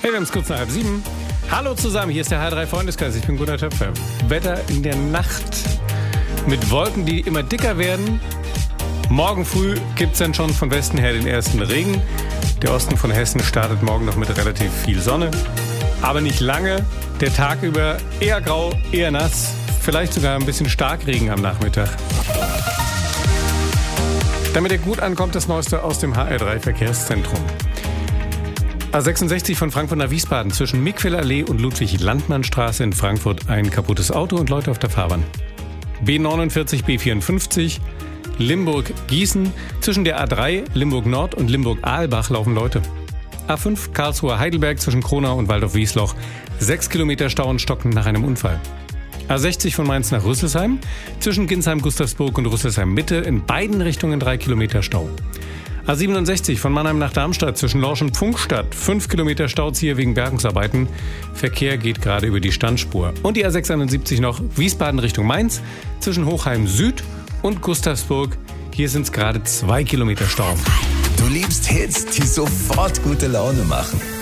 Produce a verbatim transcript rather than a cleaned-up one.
Hey, wir haben es kurz nach halb sieben. Hallo zusammen, hier ist der H drei Freundeskreis. Ich bin Gunnar Töpfer. Wetter in der Nacht mit Wolken, die immer dicker werden. Morgen früh gibt es dann schon von Westen her den ersten Regen. Der Osten von Hessen startet morgen noch mit relativ viel Sonne. Aber nicht lange. Der Tag über eher grau, eher nass. Vielleicht sogar ein bisschen Starkregen am Nachmittag. Damit ihr gut ankommt, das Neueste aus dem H R drei Verkehrszentrum. A sechsundsechzig von Frankfurt nach Wiesbaden zwischen Mickfellallee und Ludwig-Landmann-Straße in Frankfurt ein kaputtes Auto und Leute auf der Fahrbahn. B neunundvierzig B vierundfünfzig Limburg-Gießen zwischen der A drei Limburg-Nord und Limburg-Aalbach laufen Leute. A fünf Karlsruhe-Heidelberg zwischen Kronau und Waldorf-Wiesloch sechs Kilometer Stau und Stocken nach einem Unfall. A sechzig von Mainz nach Rüsselsheim zwischen Ginsheim-Gustavsburg und Rüsselsheim-Mitte in beiden Richtungen drei Kilometer Stau. A siebenundsechzig von Mannheim nach Darmstadt zwischen Lorsch und Pfungstadt fünf Kilometer Stauzieher wegen Bergungsarbeiten. Verkehr geht gerade über die Standspur. Und die A sechsundsiebzig noch Wiesbaden Richtung Mainz zwischen Hochheim Süd und Gustavsburg. Hier sind es gerade zwei Kilometer Stau. Du liebst Hits, die sofort gute Laune machen.